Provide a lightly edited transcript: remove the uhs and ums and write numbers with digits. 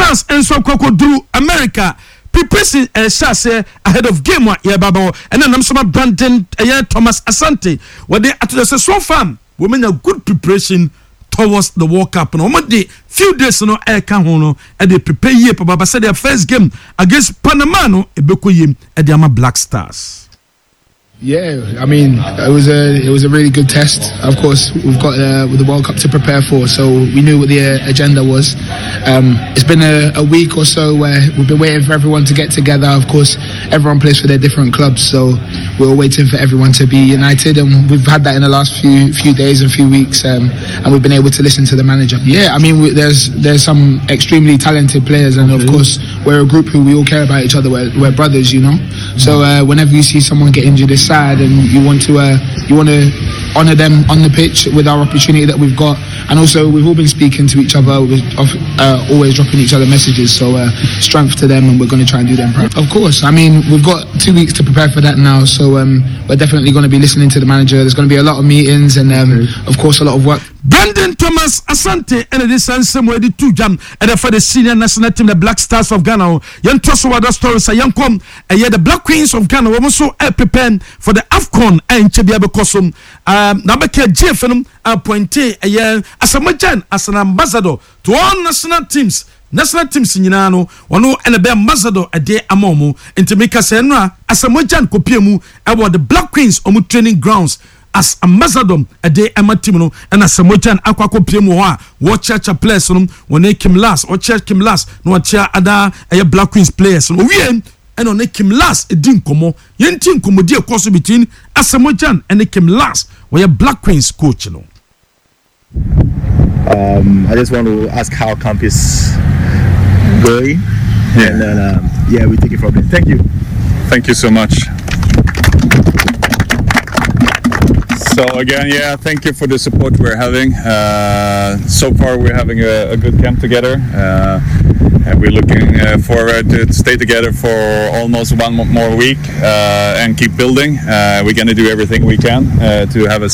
France and so Drew America. Preparing say ahead of game one yeah babo and then I'm some Brandon Thomas Asante where they at the so far women a good preparation towards the World Cup no monday few days no air can hono and they prepare ye baba said their first game against Panama no ebeko yim at the Black Stars. Yeah, I mean, it was a really good test. Of course, we've got the World Cup to prepare for, so we knew what the agenda was. It's been a week or so where we've been waiting for everyone to get together. Of course, everyone plays for their different clubs, so we're waiting for everyone to be united, and we've had that in the last few days and few weeks, and we've been able to listen to the manager. Yeah, I mean, there's some extremely talented players, and of course, we're a group who we all care about each other. We're brothers, you know. So whenever you see someone get injured, it's sad, and you want to honour them on the pitch with our opportunity that we've got, and also we've all been speaking to each other, always dropping each other messages. So strength to them, and we're going to try and do them proud. Of course, I mean we've got 2 weeks to prepare for that now, so we're definitely going to be listening to the manager. There's going to be a lot of meetings and of course a lot of work. Brandon Thomas Asante and this and somewhere the two jam and for the senior national team the Black Stars of Ghana. Young Tosso other stories a young come and the Black Queens of Ghana were also preparing for the AFCON and Chebiabe Kosum. Nabeke JFM appointed a year as a majan as an ambassador to all national teams. National teams in Yinano, one and a be ambassador a day amomu, and to make us as a majan kopiemu about the Black Queens on training grounds. As ambassador a day amatimono and as a mojan aqua piemo watch church players when they came last or church came last no chair other Black Queens players no we and on they came last a din komo yentin komo dear course between as a mojan and they came last where Black Queens coach no. I just want to ask how camp is going and then we take it from there. Thank you so much. So again, thank you for the support we're having. So far we're having a good camp together. And we're looking forward to stay together for almost one more week and keep building. We're going to do everything we can to have a